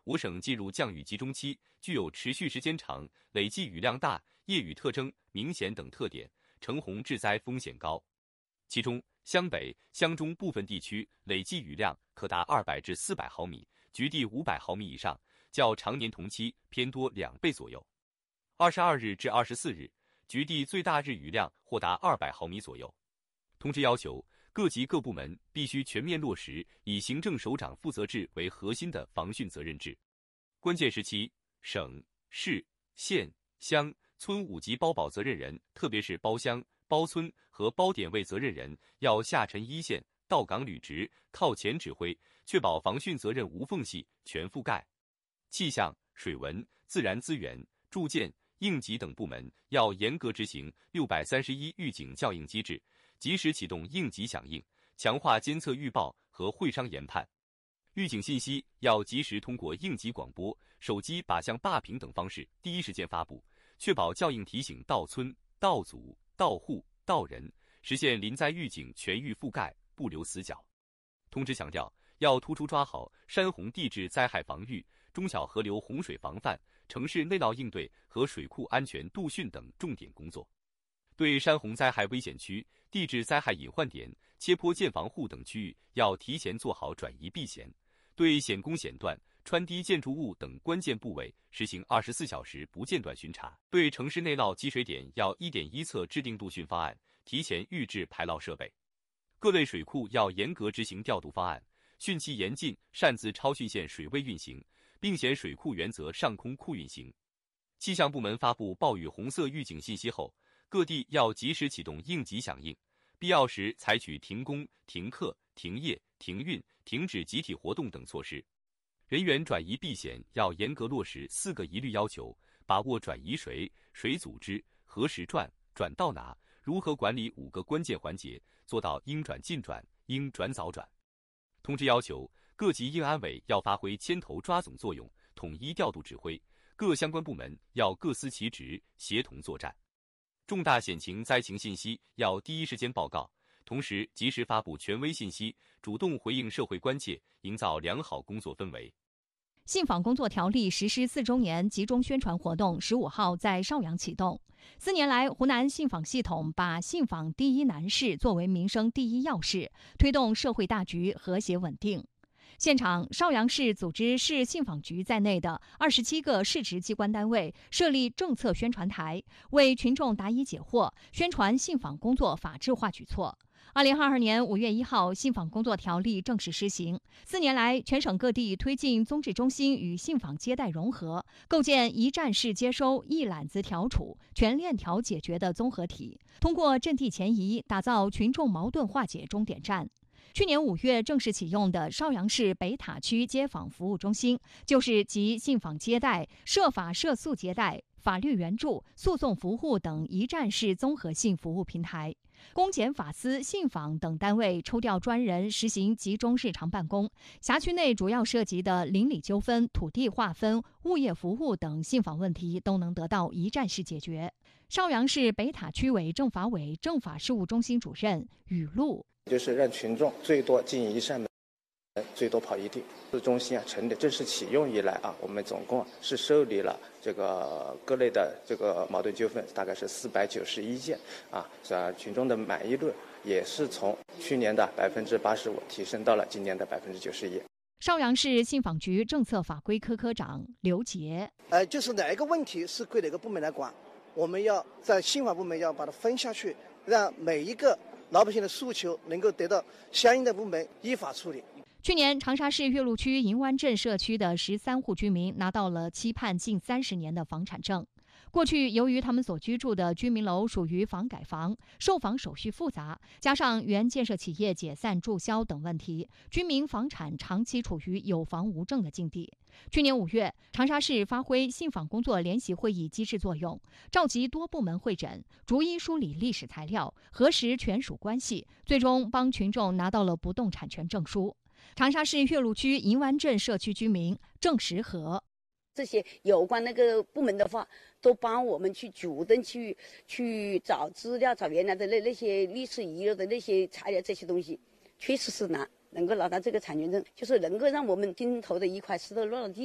我省进入降雨集中期，具有持续时间长、累计雨量大、夜雨特征明显等特点，橙红致灾风险高。其中，湘北、湘中部分地区累计雨量可达200至400毫米，局地500毫米以上，较常年同期偏多2倍左右。22日至24日，局地最大日雨量或达200毫米左右。通知要求，各级各部门必须全面落实以行政首长负责制为核心的防汛责任制。关键时期，省、市、县、乡、村5级包保责任人，特别是包乡、包村和包点位责任人，要下沉一线，到岗履职，靠前指挥，确保防汛责任无缝隙、全覆盖。气象、水文、自然资源、住建、应急等部门要严格执行631预警校应机制，及时启动应急响应，强化监测预报和会商研判。预警信息要及时通过应急广播、手机靶向霸屏等方式第一时间发布，确保校应提醒到村、到组、到户、到人，实现临灾预警全域覆盖，不留死角。通知强调，要突出抓好山洪地质灾害防御、中小河流洪水防范、城市内涝应对和水库安全度汛等重点工作。对山洪灾害危险区、地质灾害隐患点、切坡建房户等区域，要提前做好转移避险。对险工险段、穿低建筑物等关键部位实行24小时不间断巡查。对城市内涝积水点要1点1测制定度汛方案，提前预置排涝设备。各类水库要严格执行调度方案，汛期严禁擅自超汛线水位运行，并险水库原则上空库运行。气象部门发布暴雨红色预警信息后，各地要及时启动应急响应，必要时采取停工、停课、停业、停运、停止集体活动等措施。人员转移避险要严格落实4个一律要求，把握转移谁、谁组织、何时转、转到哪、如何管理5个关键环节，做到应转尽转、应转早转。通知要求，各级应安委要发挥牵头抓总作用，统一调度指挥，各相关部门要各司其职，协同作战。重大险情灾情信息要第一时间报告，同时及时发布权威信息，主动回应社会关切，营造良好工作氛围。 信访工作条例实施4周年集中宣传活动15号在邵阳启动。4年来，湖南信访系统把信访第一难事作为民生第一要事，推动社会大局和谐稳定。现场，邵阳市组织市信访局在内的27个市直机关单位设立政策宣传台，为群众答疑解惑，宣传信访工作法治化举措。2022年5月1号，信访工作条例正式施行。4年来，全省各地推进综治中心与信访接待融合，构建一站式接收、一揽子调处、全链条解决的综合体，通过阵地前移，打造群众矛盾化解终点站。去年5月正式启用的邵阳市北塔区街访服务中心，就是集信访接待、涉法涉诉接待、法律援助、诉讼服务等一站式综合性服务平台。公检法司、信访等单位抽调专人实行集中日常办公，辖区内主要涉及的邻里纠纷、土地划分、物业服务等信访问题都能得到一站式解决。邵阳市北塔区委政法委政法事务中心主任雨露， 就是让群众最多进一扇门，最多跑一地。中心成立正式启用以来我们总共是受理了这个各类的这个矛盾纠纷，大概是491件群众的满意率也是从去年的85%提升到了今年的91%。 邵阳市信访局政策法规科科长刘杰， 就是哪一个问题是归哪个部门来管，我们要在信访部门要把它分下去，让每一个老百姓的诉求能够得到相应的部门依法处理。 去年，长沙市岳麓区银湾镇社区的13户居民拿到了期盼近30年的房产证。过去，由于他们所居住的居民楼属于房改房，售房手续复杂，加上原建设企业解散注销等问题，居民房产长期处于有房无证的境地。去年5月，长沙市发挥信访工作联席会议机制作用，召集多部门会诊，逐一梳理历史材料，核实权属关系，最终帮群众拿到了不动产权证书。长沙市岳麓区银湾镇社区居民郑时和， 这些有关那个部门的话，都帮我们去主动去找资料，找原来的那些历史遗留的那些材料，这些东西确实是能够拿到这个产权证，就是能够让我们心头的一块石头落了地。